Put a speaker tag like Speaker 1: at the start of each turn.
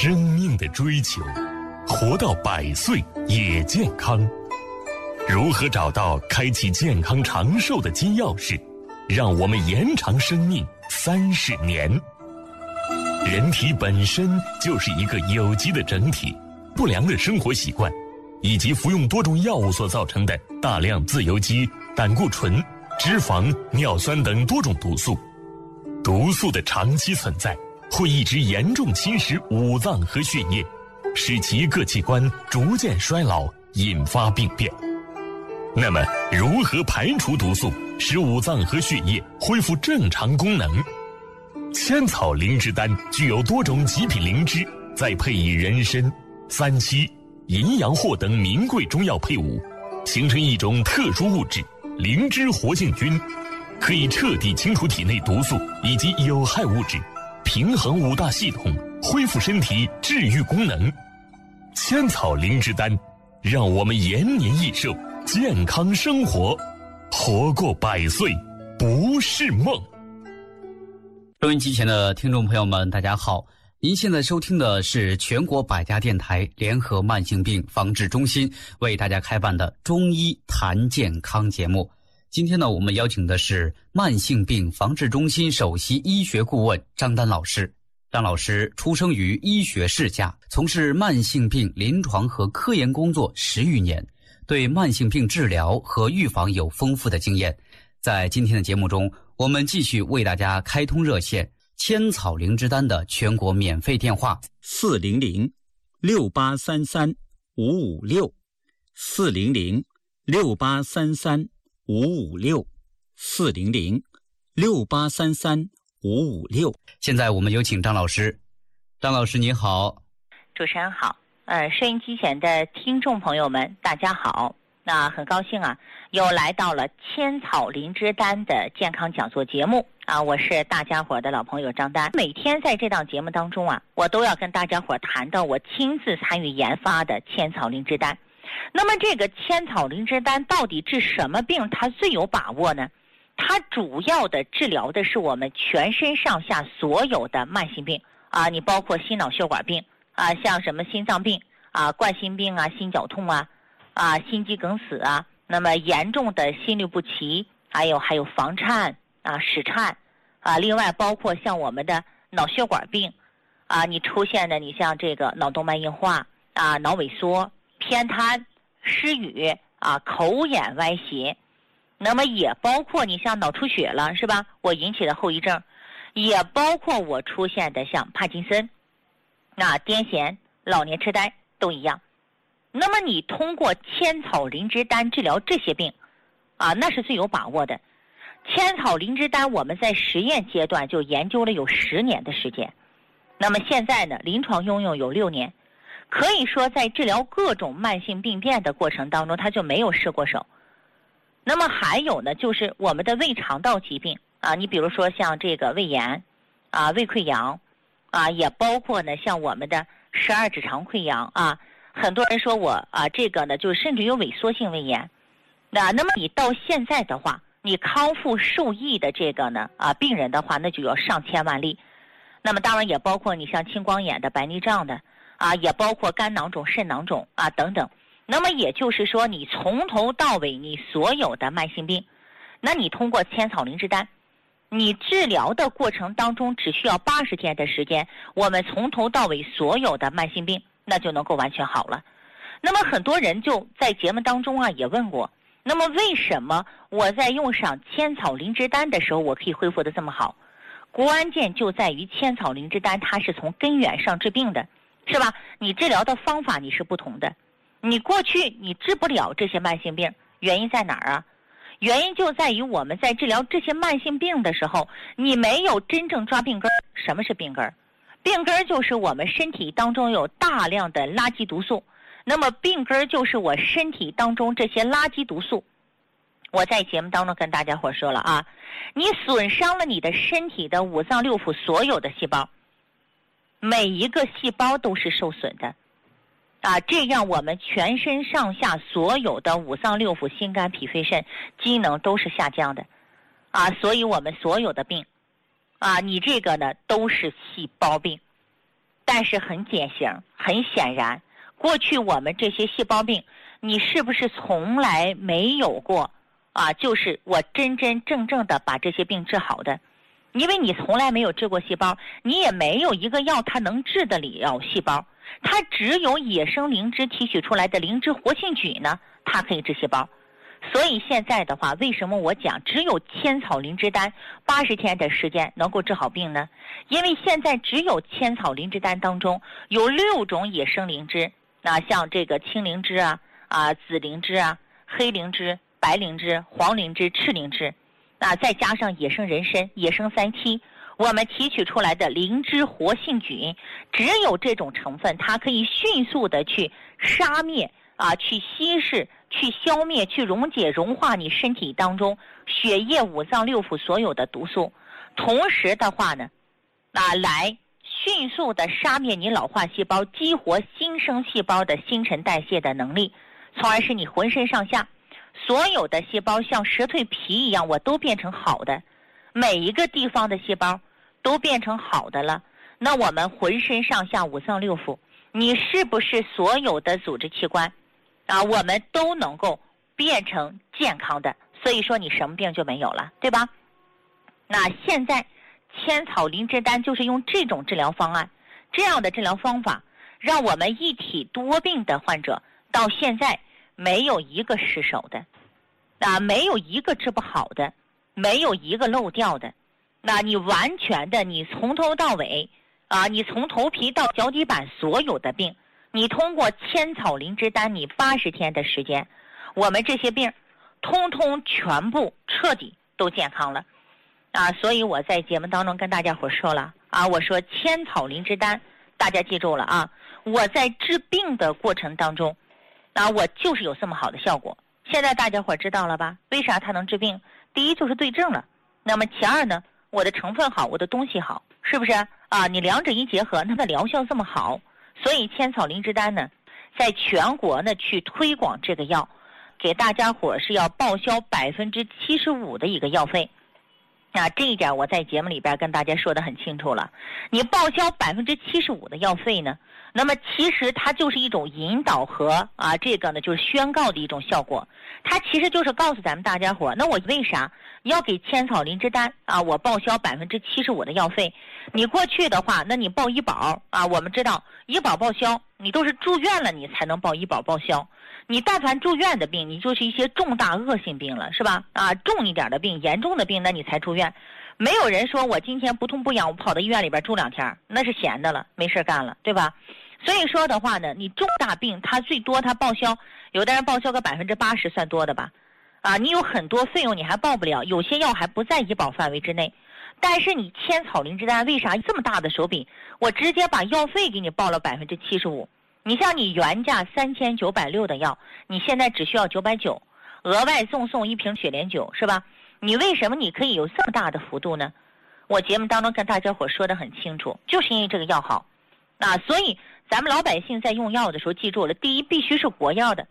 Speaker 1: 生命的追求，活到100岁也健康。如何找到开启健康长寿的金钥匙，让我们延长生命30年？人体本身就是一个有机的整体，不良的生活习惯以及服用多种药物所造成的大量自由基、胆固醇、脂肪、尿酸等多种毒素，毒素的长期存在会一直严重侵蚀五脏和血液，使其各器官逐渐衰老，引发病变。那么如何排除毒素，使五脏和血液恢复正常功能？千草灵芝丹具有多种极品灵芝，再配以人参、三七、淫羊藿等名贵中药配伍，形成一种特殊物质灵芝活性菌，可以彻底清除体内毒素以及有害物质，平衡五大系统，恢复身体治愈功能。千草灵芝丹让我们延年益寿，健康生活，活过100岁不是梦。
Speaker 2: 收音机前的听众朋友们，大家好，您现在收听的是全国百家电台联合慢性病防治中心为大家开办的中医谈健康节目。今天呢，我们邀请的是慢性病防治中心首席医学顾问张丹老师。张老师出生于医学世家，从事慢性病临床和科研工作10余年，对慢性病治疗和预防有丰富的经验。在今天的节目中，我们继续为大家开通热线千草灵芝丹的全国免费电话400-683-556，400-683-556。现在我们有请张老师。张老师你好。
Speaker 3: 主持人好，收音机前的听众朋友们大家好。那很高兴啊，又来到了千草灵芝丹的健康讲座节目啊！我是大家伙的老朋友张丹。每天在这档节目当中啊，我都要跟大家伙谈到我亲自参与研发的千草灵芝丹。那么这个千草灵芝丹到底治什么病它最有把握呢？它主要的治疗的是我们全身上下所有的慢性病啊，你包括心脑血管病啊，像什么心脏病啊、冠心病啊、心绞痛啊、心肌梗死啊，那么严重的心律不齐，还有房颤啊、室颤啊，另外包括像我们的脑血管病啊，你出现的你像这个脑动脉硬化啊、脑萎缩、偏瘫、失语啊、口眼歪斜，那么也包括你像脑出血了是吧？我引起的后遗症，也包括我出现的像帕金森、那癫痫、老年痴呆都一样。那么你通过千草灵芝丹治疗这些病啊，那是最有把握的。千草灵芝丹我们在实验阶段就研究了有10年的时间，那么现在呢，临床应用有6年，可以说在治疗各种慢性病变的过程当中，它就没有失过手。那么还有呢，就是我们的胃肠道疾病啊，你比如说像这个胃炎啊、胃溃疡啊，也包括呢像我们的12指肠溃疡啊。很多人说我啊，这个呢就是甚至有萎缩性胃炎。那么你到现在的话，你康复受益的这个呢病人的话，那就要上千万例。那么当然也包括你像青光眼的、白内障的啊，也包括肝囊肿、肾囊肿啊等等。那么也就是说，你从头到尾你所有的慢性病，那你通过千草灵芝丹，你治疗的过程当中只需要80天的时间，我们从头到尾所有的慢性病那就能够完全好了。那么很多人就在节目当中啊也问过，那么为什么我在用上千草灵芝丹的时候我可以恢复得这么好？关键就在于千草灵芝丹它是从根源上治病的，是吧？你治疗的方法你是不同的，你过去你治不了这些慢性病，原因在哪儿啊？原因就在于我们在治疗这些慢性病的时候，你没有真正抓病根。什么是病根？病根就是我们身体当中有大量的垃圾毒素，那么病根就是我身体当中这些垃圾毒素。我在节目当中跟大家伙说了啊，你损伤了你的身体的五脏六腑所有的细胞，每一个细胞都是受损的啊，这样我们全身上下所有的五脏六腑、心肝脾肺肾机能都是下降的啊，所以我们所有的病啊，你这个呢都是细胞病。 但是很典型，很显然，过去我们这些细胞病，你是不是从来没有过就是我真真正正的把这些病治好的？因为你从来没有治过细胞，你也没有一个药它能治得了细胞，它只有野生灵芝提取出来的灵芝活性菌呢，它可以治细胞。所以现在的话，为什么我讲只有千草灵芝丹80天的时间能够治好病呢？因为现在只有千草灵芝丹当中有6种野生灵芝，像这个青灵芝紫灵芝黑灵芝、白灵芝、黄灵芝、赤灵芝，再加上野生人参、野生三七，我们提取出来的灵芝活性菌，只有这种成分，它可以迅速的去杀灭去稀释、去消灭、去溶解、融化你身体当中血液、五脏六腑所有的毒素，同时的话呢，来迅速的杀灭你老化细胞，激活新生细胞的新陈代谢的能力，从而使你浑身上下所有的细胞像蛇蜕皮一样，我都变成好的，每一个地方的细胞都变成好的了。那我们浑身上下五脏六腑，你是不是所有的组织器官我们都能够变成健康的？所以说你什么病就没有了，对吧？那现在千草灵芝丹就是用这种治疗方案，这样的治疗方法，让我们一体多病的患者到现在没有一个失手的，没有一个治不好的，没有一个漏掉的。那你完全的，你从头到尾你从头皮到脚底板所有的病，你通过千草灵芝丹，你80天的时间，我们这些病通通全部彻底都健康了所以我在节目当中跟大家伙说了我说千草灵芝丹，大家记住了我在治病的过程当中我就是有这么好的效果。现在大家伙知道了吧？为啥它能治病？第一就是对症了，那么其二呢，我的成分好，我的东西好，是不是你两者一结合，那么疗效这么好，所以千草灵芝丹呢，在全国呢去推广这个药，给大家伙是要报销75%的一个药费。这一点我在节目里边跟大家说得很清楚了。你报销75%的药费呢，那么其实它就是一种引导和这个呢就是宣告的一种效果。它其实就是告诉咱们大家伙，那我为啥要给千草灵芝丹我报销75%的药费？你过去的话，那你报医保我们知道医保报销，你都是住院了你才能报医保报销。你但凡住院的病，你就是一些重大恶性病了，是吧？重一点的病、严重的病，那你才住院。没有人说我今天不痛不痒，我跑到医院里边住2天，那是闲的了，没事干了，对吧？所以说的话呢，你重大病它最多它报销，有的人报销个80%算多的吧？你有很多费用你还报不了，有些药还不在医保范围之内。但是你千草灵芝丹为啥这么大的手笔？我直接把药费给你报了75%。你像你原价3960的药，你现在只需要990，额外送1瓶雪莲酒，是吧？你为什么你可以有这么大的幅度呢？我节目当中跟大家伙说得很清楚，就是因为这个药好。所以咱们老百姓在用药的时候，记住了，第一必须是国药的，